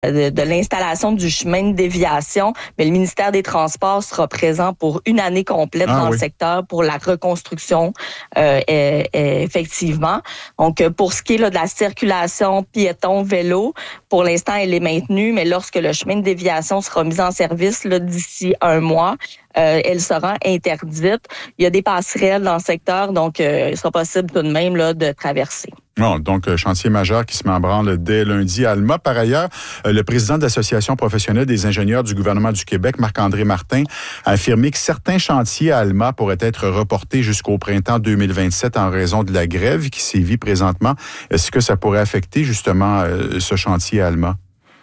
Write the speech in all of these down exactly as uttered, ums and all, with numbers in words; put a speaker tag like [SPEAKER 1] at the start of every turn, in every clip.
[SPEAKER 1] de, de l'installation du chemin de déviation, mais le ministère des Transports sera présent pour une année complète ah, dans oui. le secteur pour la reconstruction, euh, et, et, effectivement. Donc, pour ce qui est là, de la circulation piéton-vélo, pour l'instant, elle est maintenue, mais lorsque le chemin de déviation sera mis en service là, d'ici un mois, Euh, elle sera interdite. Il y a des passerelles dans le secteur, donc euh, il sera possible tout de même là, de traverser.
[SPEAKER 2] Non, donc, euh, chantier majeur qui se met en branle dès lundi à Alma. Par ailleurs, euh, le président de l'Association professionnelle des ingénieurs du gouvernement du Québec, Marc-André Martin, a affirmé que certains chantiers à Alma pourraient être reportés jusqu'au printemps deux mille vingt-sept en raison de la grève qui sévit présentement. Est-ce que ça pourrait affecter justement euh, ce chantier à Alma?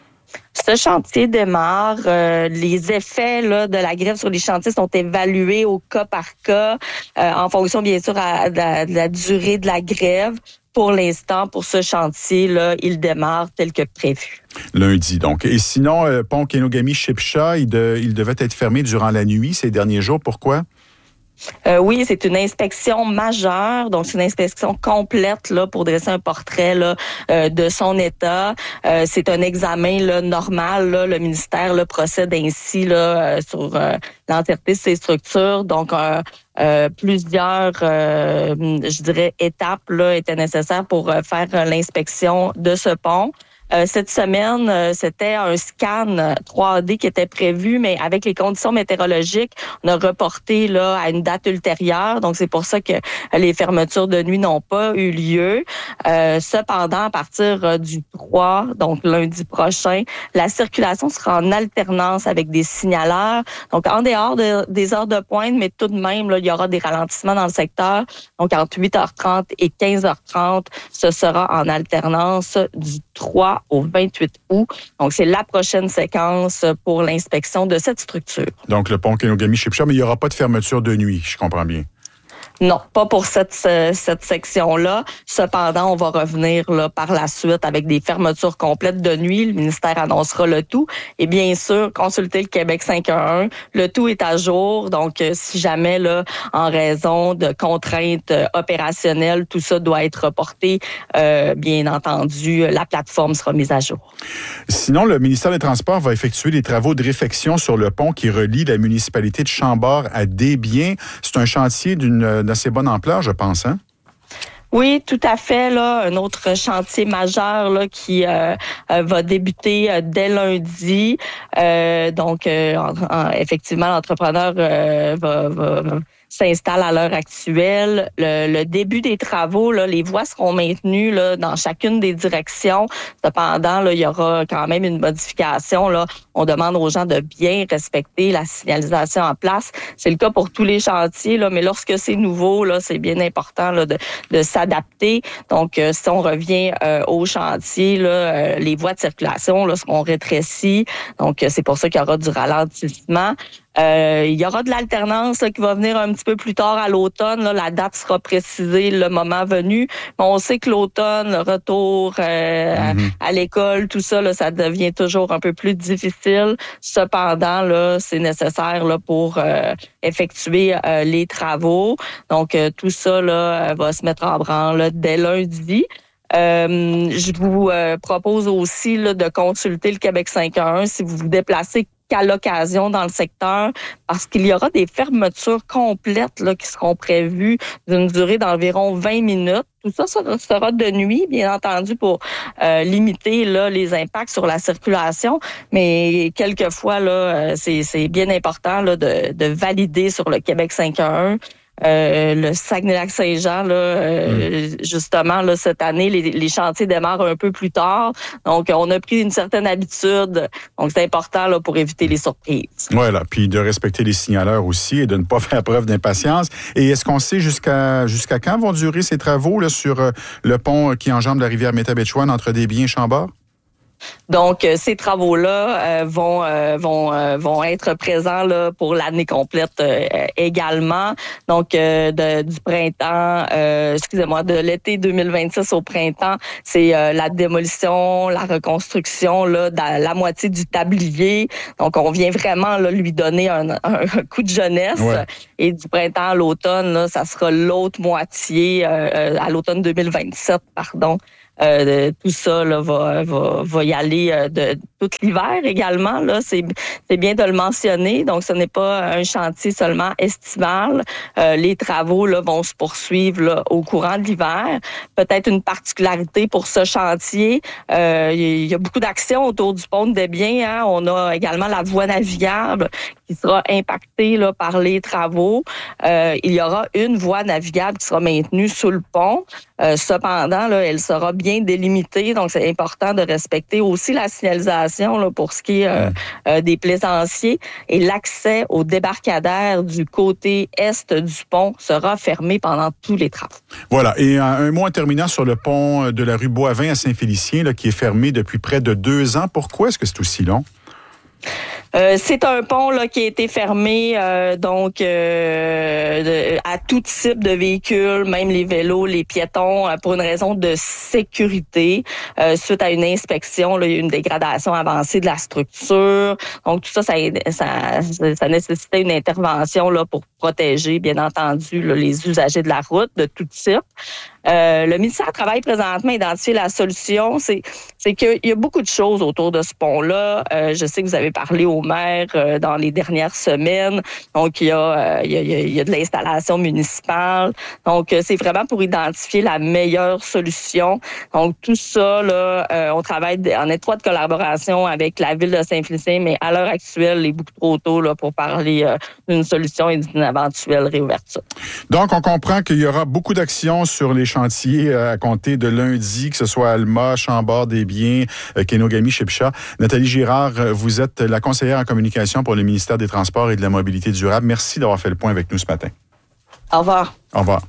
[SPEAKER 1] Ce chantier démarre. Euh, les effets là, de la grève sur les chantiers sont évalués au cas par cas, euh, en fonction, bien sûr, à, de, la, de la durée de la grève. Pour l'instant, pour ce chantier-là, il démarre tel que prévu.
[SPEAKER 2] Lundi, donc. Et sinon, euh, pont Kenogami-Shipsha, il, de, il devait être fermé durant la nuit ces derniers jours. Pourquoi?
[SPEAKER 1] Euh, oui, c'est une inspection majeure, donc c'est une inspection complète là pour dresser un portrait là euh, de son état. Euh, c'est un examen là normal. Là, le ministère là, procède ainsi là euh, sur euh, l'entièreté de ses structures. Donc euh, euh, plusieurs, euh, je dirais, étapes là étaient nécessaires pour euh, faire euh, l'inspection de ce pont. Euh, cette semaine, euh, c'était un scan trois D qui était prévu, mais avec les conditions météorologiques, on a reporté là à une date ultérieure. Donc, c'est pour ça que les fermetures de nuit n'ont pas eu lieu. Euh, cependant, à partir du trois, donc lundi prochain, la circulation sera en alternance avec des signaleurs. Donc, en dehors de, des heures de pointe, mais tout de même, là, il y aura des ralentissements dans le secteur. Donc, entre huit heures trente et quinze heures trente, ce sera en alternance du trois au vingt-huit août. Donc, c'est la prochaine séquence pour l'inspection de cette structure.
[SPEAKER 2] Donc, le pont Kenogami-Shipsha, mais il n'y aura pas de fermeture de nuit, je comprends bien.
[SPEAKER 1] Non, pas pour cette cette section-là. Cependant, on va revenir là par la suite avec des fermetures complètes de nuit. Le ministère annoncera le tout. Et bien sûr, consulter le Québec cinq un un. Le tout est à jour. Donc, si jamais, là, en raison de contraintes opérationnelles, tout ça doit être reporté, euh, bien entendu, la plateforme sera mise à jour.
[SPEAKER 2] Sinon, le ministère des Transports va effectuer des travaux de réfection sur le pont qui relie la municipalité de Chambord à Desbiens. C'est un chantier d'une d'assez bonne ampleur, je pense, hein?
[SPEAKER 1] Oui, tout à fait. Là, un autre chantier majeur là qui euh, euh, va débuter euh, dès lundi. Euh, donc, euh, en, en, effectivement, l'entrepreneur euh, va, va, va s'installe à l'heure actuelle. Le, le début des travaux, là, les voies seront maintenues là, dans chacune des directions. Cependant, là, il y aura quand même une modification. Là. On demande aux gens de bien respecter la signalisation en place. C'est le cas pour tous les chantiers, là, mais lorsque c'est nouveau, là, c'est bien important là, de, de s'adapter. Donc, euh, si on revient euh, au chantier, là, euh, les voies de circulation là, seront rétrécies. Donc, euh, c'est pour ça qu'il y aura du ralentissement. Euh, il y aura de l'alternance là, qui va venir un petit peu plus tard à l'automne. Là, la date sera précisée le moment venu. Mais on sait que l'automne, le retour euh, mm-hmm. à, à l'école, tout ça, là, ça devient toujours un peu plus difficile. Cependant, là, c'est nécessaire là, pour euh, effectuer euh, les travaux. Donc, euh, tout ça là, va se mettre en branle là, dès lundi. Euh, je vous euh, propose aussi là, de consulter le Québec cinq un un si vous vous déplacez qu'à l'occasion dans le secteur, parce qu'il y aura des fermetures complètes là, qui seront prévues d'une durée d'environ vingt minutes. Tout ça sera, sera de nuit, bien entendu, pour euh, limiter là, les impacts sur la circulation. Mais quelquefois, là, c'est, c'est bien important là, de, de valider sur le Québec cinq un un. Euh, le Saguenay-Lac-Saint-Jean, là, euh, mmh. justement, là, cette année, les, les chantiers démarrent un peu plus tard. Donc, on a pris une certaine habitude. Donc, c'est important là, pour éviter les surprises.
[SPEAKER 2] Voilà, puis de respecter les signaleurs aussi et de ne pas faire preuve d'impatience. Et est-ce qu'on sait jusqu'à jusqu'à quand vont durer ces travaux là, sur euh, le pont qui enjambe la rivière Métabetchouan entre Desbiens et Chambord?
[SPEAKER 1] Donc, euh, ces travaux-là euh, vont euh, vont euh, vont être présents là pour l'année complète euh, également. Donc, euh, de, du printemps, euh, excusez-moi, de l'été deux mille vingt-six au printemps, c'est euh, la démolition, la reconstruction là, de la moitié du tablier. Donc, on vient vraiment là lui donner un, un, un coup de jeunesse. Ouais. Et du printemps à l'automne, là, ça sera l'autre moitié euh, à l'automne deux mille vingt-sept, pardon. Euh, tout ça là, va, va, va y aller euh, de tout l'hiver également. Là, c'est, c'est bien de le mentionner. Donc, ce n'est pas un chantier seulement estival. Euh, les travaux là, vont se poursuivre là, au courant de l'hiver. Peut-être une particularité pour ce chantier. Euh, il y a beaucoup d'actions autour du pont de Desbiens. Hein. On a également la voie navigable qui sera impactée là, par les travaux. Euh, il y aura une voie navigable qui sera maintenue sous le pont. Euh, cependant, là, elle sera bien délimitée, donc c'est important de respecter aussi la signalisation là, pour ce qui est euh, euh, des plaisanciers. Et l'accès au débarcadère du côté est du pont sera fermé pendant tous les travaux.
[SPEAKER 2] Voilà. Et un, un mot en terminant sur le pont de la rue Boivin à Saint-Félicien, là, qui est fermé depuis près de deux ans. Pourquoi est-ce que c'est aussi long?
[SPEAKER 1] Euh, c'est un pont là qui a été fermé euh, donc euh, de, à tout type de véhicules, même les vélos, les piétons, euh, pour une raison de sécurité. Euh, suite à une inspection, là, il y a eu une dégradation avancée de la structure. Donc tout ça, ça, ça, ça nécessitait une intervention là pour protéger, bien entendu, là, les usagers de la route de tout type. Euh, le ministère travaille présentement à identifier la solution. C'est, c'est qu'il y a beaucoup de choses autour de ce pont-là. Euh, je sais que vous avez parlé au maire euh, dans les dernières semaines. Donc, il y a, euh, il y a, il y a de l'installation municipale. Donc, euh, c'est vraiment pour identifier la meilleure solution. Donc, tout ça, là, euh, on travaille en étroite collaboration avec la ville de Saint-Félicien, mais à l'heure actuelle, il est beaucoup trop tôt là, pour parler euh, d'une solution et d'une éventuelle réouverture.
[SPEAKER 2] Donc, on comprend qu'il y aura beaucoup d'actions sur les chantiers à compter de lundi, que ce soit Alma, Chambord, Desbiens, Kenogami, Shipsha. Nathalie Girard, vous êtes la conseillère en communication pour le ministère des Transports et de la Mobilité durable. Merci d'avoir fait le point avec nous ce matin.
[SPEAKER 1] Au revoir.
[SPEAKER 2] Au revoir.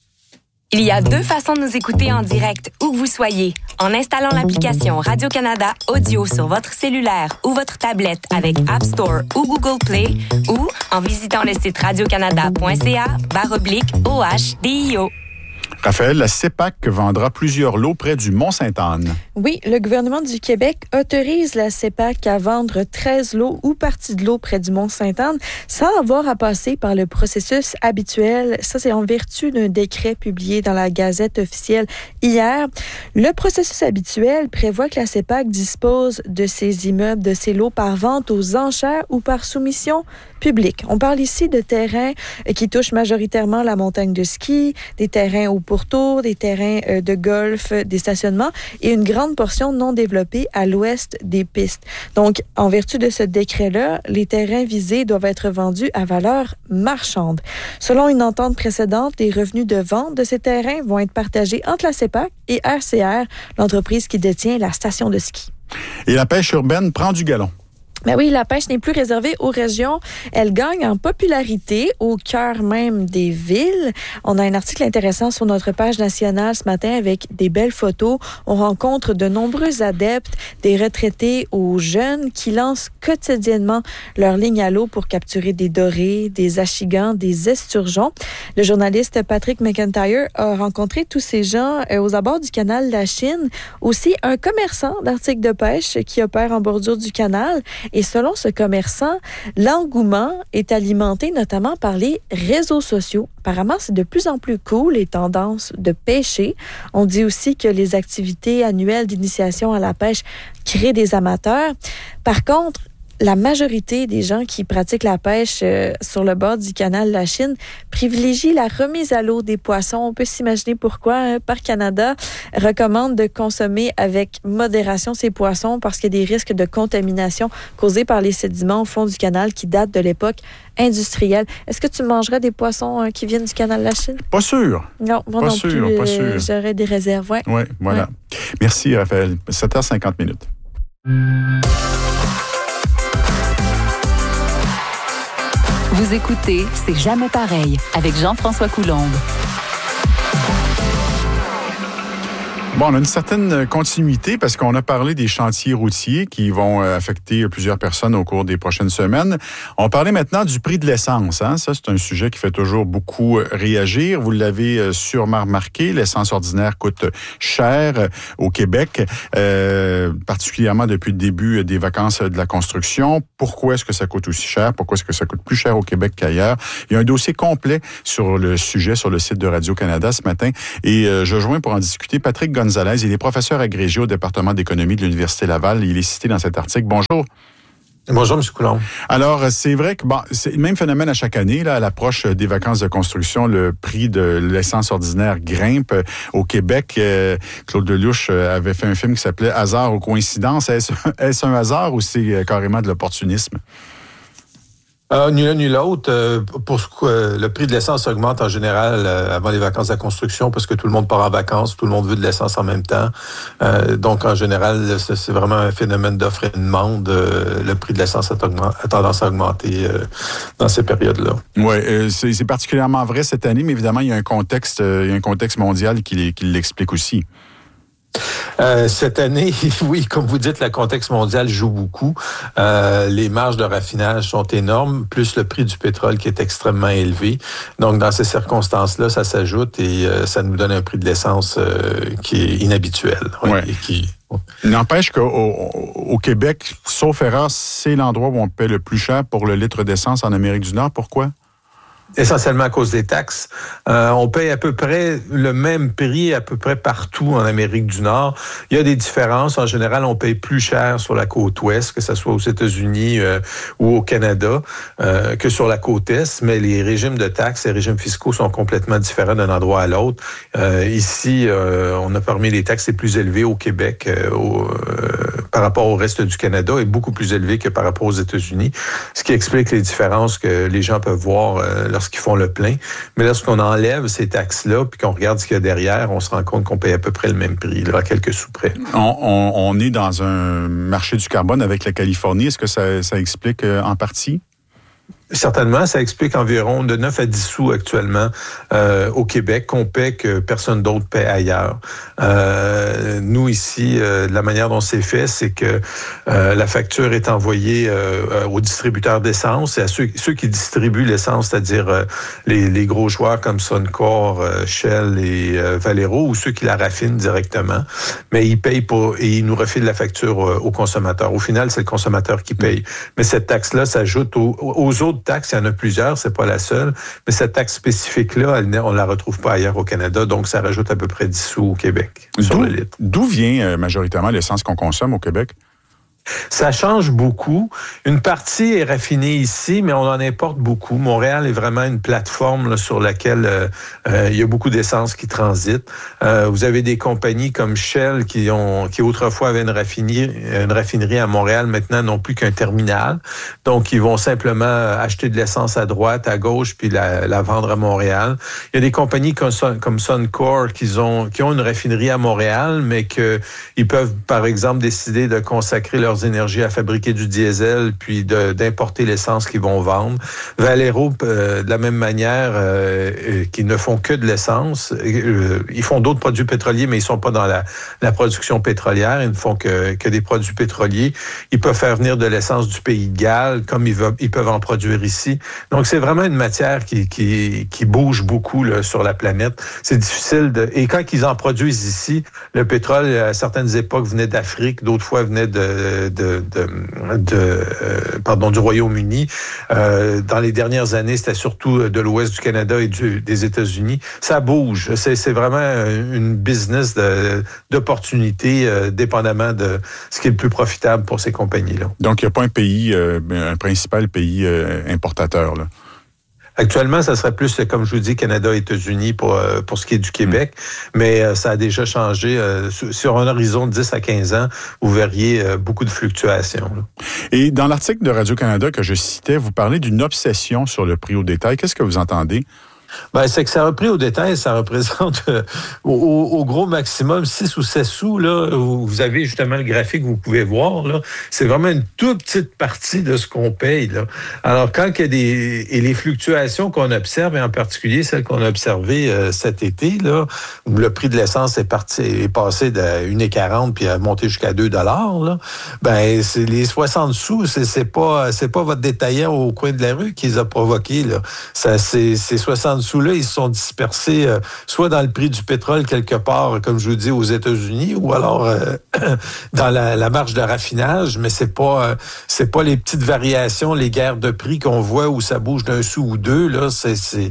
[SPEAKER 3] Il y a deux façons de nous écouter en direct, où que vous soyez. En installant l'application Radio-Canada Audio sur votre cellulaire ou votre tablette avec App Store ou Google Play, ou en visitant le site radiocanada.ca barre oblique O H D I O.
[SPEAKER 2] Raphaël, la C E P A C vendra plusieurs lots près du Mont-Sainte-Anne.
[SPEAKER 4] Oui, le gouvernement du Québec autorise la C E P A C à vendre treize lots ou parties de lots près du Mont-Sainte-Anne sans avoir à passer par le processus habituel. Ça, c'est en vertu d'un décret publié dans la Gazette officielle hier. Le processus habituel prévoit que la C E P A C dispose de ses immeubles, de ses lots par vente aux enchères ou par soumission publique. On parle ici de terrains qui touchent majoritairement la montagne de ski, des terrains au pourtour, des terrains de golf, des stationnements et une grande portion non développée à l'ouest des pistes. Donc, en vertu de ce décret-là, les terrains visés doivent être vendus à valeur marchande. Selon une entente précédente, les revenus de vente de ces terrains vont être partagés entre la C E P A C et R C R, l'entreprise qui détient la station de ski.
[SPEAKER 2] Et la pêche urbaine prend du galon.
[SPEAKER 4] Ben oui, la pêche n'est plus réservée aux régions. Elle gagne en popularité au cœur même des villes. On a un article intéressant sur notre page nationale ce matin avec des belles photos. On rencontre de nombreux adeptes, des retraités aux jeunes qui lancent quotidiennement leur ligne à l'eau pour capturer des dorés, des achigans, des esturgeons. Le journaliste Patrick McIntyre a rencontré tous ces gens aux abords du canal La Chine. Aussi, un commerçant d'articles de pêche qui opère en bordure du canal. Et selon ce commerçant, l'engouement est alimenté notamment par les réseaux sociaux. Apparemment, c'est de plus en plus cool, les tendances de pêcher. On dit aussi que les activités annuelles d'initiation à la pêche créent des amateurs. Par contre, la majorité des gens qui pratiquent la pêche euh, sur le bord du canal La Chine privilégient la remise à l'eau des poissons. On peut s'imaginer pourquoi hein, Parc Canada recommande de consommer avec modération ces poissons parce qu'il y a des risques de contamination causés par les sédiments au fond du canal qui datent de l'époque industrielle. Est-ce que tu mangerais des poissons hein, qui viennent du canal La Chine?
[SPEAKER 2] Pas sûr.
[SPEAKER 4] Non, moi
[SPEAKER 2] pas
[SPEAKER 4] non
[SPEAKER 2] sûr,
[SPEAKER 4] plus.
[SPEAKER 2] Pas
[SPEAKER 4] euh,
[SPEAKER 2] sûr.
[SPEAKER 4] J'aurais des réserves. Oui,
[SPEAKER 2] ouais, voilà. Ouais. Merci, Raphaël. sept heures cinquante minutes.
[SPEAKER 5] Vous écoutez C'est jamais pareil avec Jean-François Coulombe.
[SPEAKER 2] Bon, on a une certaine continuité parce qu'on a parlé des chantiers routiers qui vont affecter plusieurs personnes au cours des prochaines semaines. On parlait maintenant du prix de l'essence. Hein? Ça, c'est un sujet qui fait toujours beaucoup réagir. Vous l'avez sûrement remarqué, l'essence ordinaire coûte cher au Québec, euh, particulièrement depuis le début des vacances de la construction. Pourquoi est-ce que ça coûte aussi cher? Pourquoi est-ce que ça coûte plus cher au Québec qu'ailleurs? Il y a un dossier complet sur le sujet sur le site de Radio-Canada ce matin et euh, je joins pour en discuter Patrick Gontier, Gonzalez. Il est professeur agrégé au département d'économie de l'Université Laval. Il est cité dans cet article. Bonjour.
[SPEAKER 6] Bonjour, M. Coulombe.
[SPEAKER 2] Alors, c'est vrai que bon, c'est le même phénomène à chaque année. Là, à l'approche des vacances de construction, le prix de l'essence ordinaire grimpe. Au Québec, euh, Claude Delouche avait fait un film qui s'appelait « Hasard ou coïncidence ». Est-ce, est-ce un hasard ou c'est carrément de l'opportunisme?
[SPEAKER 6] Euh, ni l'un ni l'autre. Euh, pour euh, le prix de l'essence augmente en général euh, avant les vacances de la construction parce que tout le monde part en vacances, tout le monde veut de l'essence en même temps. Euh, donc, en général, c'est, c'est vraiment un phénomène d'offre et de demande. Euh, le prix de l'essence a, augment, a tendance à augmenter euh, dans ces périodes-là.
[SPEAKER 2] Oui, euh, c'est, c'est particulièrement vrai cette année, mais évidemment, il y a un contexte, euh, il y a un contexte mondial qui, qui l'explique aussi.
[SPEAKER 6] Euh, cette année, oui, comme vous dites, le contexte mondial joue beaucoup. Euh, les marges de raffinage sont énormes, plus le prix du pétrole qui est extrêmement élevé. Donc, dans ces circonstances-là, ça s'ajoute et euh, ça nous donne un prix de l'essence euh, qui est inhabituel. Ouais,
[SPEAKER 2] ouais.
[SPEAKER 6] Et qui...
[SPEAKER 2] N'empêche qu'au au Québec, sauf erreur, c'est l'endroit où on paie le plus cher pour le litre d'essence en Amérique du Nord. Pourquoi?
[SPEAKER 6] Essentiellement à cause des taxes. Euh, on paye à peu près le même prix à peu près partout en Amérique du Nord. Il y a des différences. En général, on paye plus cher sur la côte ouest, que ce soit aux États-Unis euh, ou au Canada, euh, que sur la côte est. Mais les régimes de taxes, les régimes fiscaux sont complètement différents d'un endroit à l'autre. Euh, ici, euh, on a parmi les taxes les plus élevées au Québec euh, au, euh, par rapport au reste du Canada et beaucoup plus élevées que par rapport aux États-Unis. Ce qui explique les différences que les gens peuvent voir euh, lorsqu'ils font le plein. Mais lorsqu'on enlève ces taxes-là puis qu'on regarde ce qu'il y a derrière, on se rend compte qu'on paye à peu près le même prix, là, à quelques sous près.
[SPEAKER 2] On, on, on est dans un marché du carbone avec la Californie. Est-ce que ça, ça explique euh, en partie?
[SPEAKER 6] Certainement, ça explique environ de neuf à dix sous actuellement euh, au Québec qu'on paie que personne d'autre paie ailleurs. Euh, nous ici, euh, la manière dont c'est fait, c'est que euh, la facture est envoyée euh, aux distributeurs d'essence et à ceux, ceux qui distribuent l'essence, c'est-à-dire euh, les, les gros joueurs comme Suncor, euh, Shell et euh, Valero ou ceux qui la raffinent directement. Mais ils payent pour et ils nous refilent la facture euh, aux consommateurs. Au final, c'est le consommateur qui paye. Mais cette taxe-là s'ajoute aux, aux autres taxes, il y en a plusieurs, c'est pas la seule, mais cette taxe spécifique-là, elle, on la retrouve pas ailleurs au Canada, donc ça rajoute à peu près dix sous au Québec sur le litre.
[SPEAKER 2] D'où vient euh, majoritairement l'essence qu'on consomme au Québec?
[SPEAKER 6] Ça change beaucoup. Une partie est raffinée ici, mais on en importe beaucoup. Montréal est vraiment une plateforme là, sur laquelle euh, euh, il y a beaucoup d'essence qui transite. Euh, vous avez des compagnies comme Shell qui ont qui autrefois avaient une raffinerie, une raffinerie à Montréal, maintenant n'ont plus qu'un terminal. Donc, ils vont simplement acheter de l'essence à droite, à gauche, puis la, la vendre à Montréal. Il y a des compagnies comme, comme Suncor qui ont, qui ont une raffinerie à Montréal, mais que ils peuvent, par exemple, décider de consacrer leurs énergie à fabriquer du diesel puis de, d'importer l'essence qu'ils vont vendre. Valero, euh, de la même manière, euh, euh, qui ne font que de l'essence. Euh, ils font d'autres produits pétroliers, mais ils sont pas dans la, la production pétrolière. Ils ne font que, que des produits pétroliers. Ils peuvent faire venir de l'essence du pays de Galles, comme ils, veulent, ils peuvent en produire ici. Donc, c'est vraiment une matière qui, qui, qui bouge beaucoup là, sur la planète. C'est difficile de... Et quand ils en produisent ici, le pétrole, à certaines époques, venait d'Afrique, d'autres fois venait de de, de, de euh, pardon, du Royaume-Uni. Euh, dans les dernières années, c'était surtout de l'ouest du Canada et du, des États-Unis. Ça bouge. C'est, c'est vraiment une business de, d'opportunité, euh, dépendamment de ce qui est le plus profitable pour ces compagnies-là.
[SPEAKER 2] Donc, il n'y a pas un pays, euh, un principal pays euh, importateur, là?
[SPEAKER 6] Actuellement, ça serait plus, comme je vous dis, Canada et États-Unis pour, pour ce qui est du Québec, mmh. mais ça a déjà changé. Sur un horizon de dix à quinze ans, vous verriez beaucoup de fluctuations.
[SPEAKER 2] Et dans l'article de Radio-Canada que je citais, vous parlez d'une obsession sur le prix au détail. Qu'est-ce que vous entendez?
[SPEAKER 6] Ben, c'est que ça a pris au détail, ça représente euh, au, au gros maximum six ou sept sous. Là, vous avez justement le graphique que vous pouvez voir. Là, c'est vraiment une toute petite partie de ce qu'on paye. Là. Alors, quand il y a des... Et les fluctuations qu'on observe, et en particulier celles qu'on a observées euh, cet été, là, où le prix de l'essence est, parti, est passé de un virgule quarante puis a monté jusqu'à deux dollars, là, ben, c'est les soixante sous, c'est, c'est, pas, c'est pas votre détaillant au coin de la rue qui les a provoqués. Là. Ça, c'est, c'est soixante sous-là, ils se sont dispersés euh, soit dans le prix du pétrole quelque part, comme je vous dis, aux États-Unis, ou alors euh, dans la, la marge de raffinage, mais c'est pas euh, c'est pas les petites variations, les guerres de prix qu'on voit où ça bouge d'un sou ou deux, là, c'est, c'est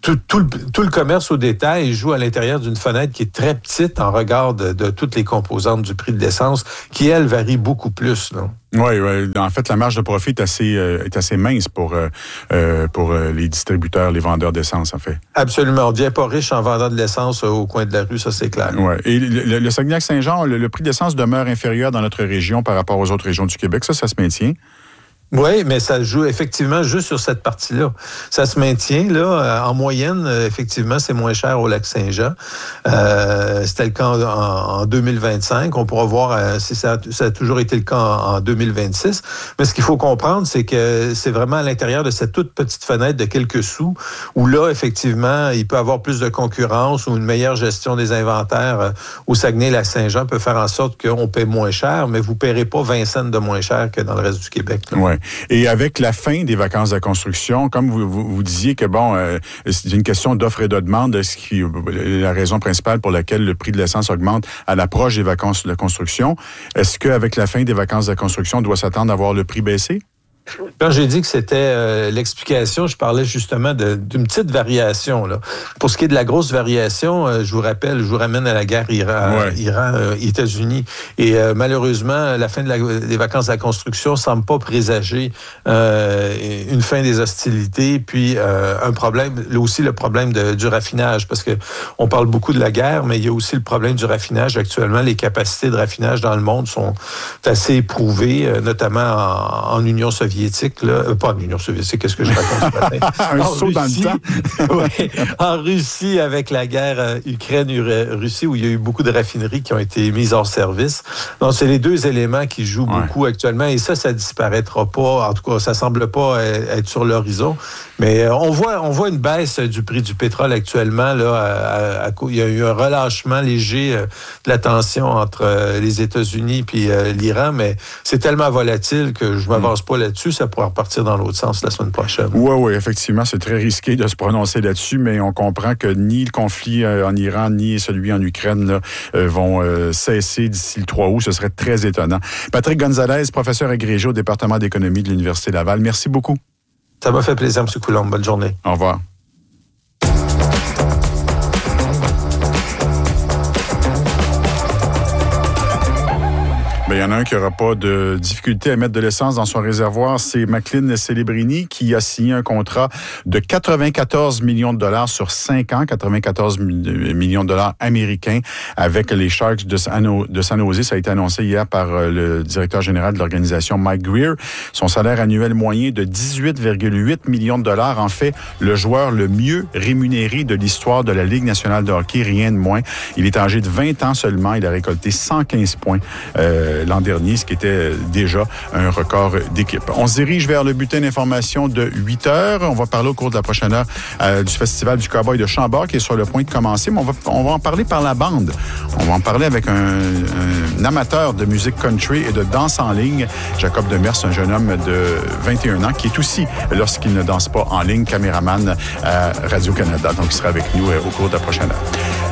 [SPEAKER 6] tout, tout, le, tout le commerce au détail joue à l'intérieur d'une fenêtre qui est très petite en regard de, de toutes les composantes du prix de l'essence, qui, elle, varie beaucoup plus, non?
[SPEAKER 2] Oui, oui. En fait, la marge de profit est assez, euh, est assez mince pour, euh, pour euh, les distributeurs, les vendeurs d'essence, en fait.
[SPEAKER 6] Absolument. On ne devient pas riche en vendant de l'essence au coin de la rue, ça, c'est clair.
[SPEAKER 2] Oui. Et le, le Saguenay-Saint-Jean, le, le prix d'essence demeure inférieur dans notre région par rapport aux autres régions du Québec. Ça, ça se maintient?
[SPEAKER 6] Oui, mais ça joue effectivement juste sur cette partie-là. Ça se maintient, là. En moyenne, effectivement, c'est moins cher au Lac-Saint-Jean. Euh, c'était le cas en, en deux mille vingt-cinq. On pourra voir euh, si ça, ça a toujours été le cas en, en deux mille vingt-six. Mais ce qu'il faut comprendre, c'est que c'est vraiment à l'intérieur de cette toute petite fenêtre de quelques sous où là, effectivement, il peut y avoir plus de concurrence ou une meilleure gestion des inventaires euh, au Saguenay-Lac-Saint-Jean peut faire en sorte qu'on paie moins cher, mais vous ne paierez pas vingt cents de moins cher que dans le reste du Québec.
[SPEAKER 2] Oui. Et avec la fin des vacances de la construction, comme vous, vous, vous disiez que, bon, euh, c'est une question d'offre et de demande, ce qui la raison principale pour laquelle le prix de l'essence augmente à l'approche des vacances de la construction. Est-ce qu'avec la fin des vacances de la construction, on doit s'attendre à voir le prix baisser?
[SPEAKER 6] Quand j'ai dit que c'était euh, l'explication, je parlais justement de, d'une petite variation. Là. Pour ce qui est de la grosse variation, euh, je vous rappelle, je vous ramène à la guerre Iran, ouais. Iran euh, États-Unis. Et euh, malheureusement, la fin de la, des vacances de la construction semble pas présager euh, une fin des hostilités, puis euh, un problème, là aussi le problème de, du raffinage, parce que on parle beaucoup de la guerre, mais il y a aussi le problème du raffinage. Actuellement, les capacités de raffinage dans le monde sont assez éprouvées, euh, notamment en, en Union soviétique. Là, euh, pas en Union soviétique, qu'est-ce que je raconte ce matin?
[SPEAKER 2] Un
[SPEAKER 6] en
[SPEAKER 2] saut
[SPEAKER 6] Russie,
[SPEAKER 2] dans le temps.
[SPEAKER 6] ouais, en Russie, avec la guerre euh, Ukraine-Russie, où il y a eu beaucoup de raffineries qui ont été mises hors service. Donc, c'est les deux éléments qui jouent ouais. beaucoup actuellement. Et ça, ça disparaîtra pas. En tout cas, ça semble pas être sur l'horizon. Mais euh, on voit, on voit une baisse du prix du pétrole actuellement. Là, à, à, à, il y a eu un relâchement léger euh, de la tension entre euh, les États-Unis et euh, l'Iran, mais c'est tellement volatile que je ne m'avance pas là-dessus. Ça pourrait repartir dans l'autre sens la semaine prochaine.
[SPEAKER 2] Oui, oui, effectivement, c'est très risqué de se prononcer là-dessus, mais on comprend que ni le conflit en Iran, ni celui en Ukraine là, vont euh, cesser d'ici le trois août. Ce serait très étonnant. Patrick Gonzalez, professeur agrégé au département d'économie de l'Université Laval. Merci beaucoup.
[SPEAKER 6] Ça m'a fait plaisir, M. Coulombe. Bonne journée.
[SPEAKER 2] Au revoir. Il y en a un qui n'aura pas de difficulté à mettre de l'essence dans son réservoir, c'est Maclean Celebrini qui a signé un contrat de quatre-vingt-quatorze millions de dollars sur cinq ans, quatre-vingt-quatorze millions de dollars américains avec les Sharks de San, de San Jose. Ça a été annoncé hier par le directeur général de l'organisation, Mike Greer. Son salaire annuel moyen de dix-huit virgule huit millions de dollars en fait le joueur le mieux rémunéré de l'histoire de la Ligue nationale de hockey, rien de moins. Il est âgé de vingt ans seulement. Il a récolté cent quinze points euh, l'an dernier, ce qui était déjà un record d'équipe. On se dirige vers le bulletin d'information de huit heures. On va parler au cours de la prochaine heure euh, du Festival du Cowboy de Chambord qui est sur le point de commencer, mais on va, on va en parler par la bande. On va en parler avec un, un amateur de musique country et de danse en ligne, Jacob Demers, un jeune homme de vingt et un ans qui est aussi, lorsqu'il ne danse pas en ligne, caméraman à Radio-Canada. Donc, il sera avec nous euh, au cours de la prochaine heure.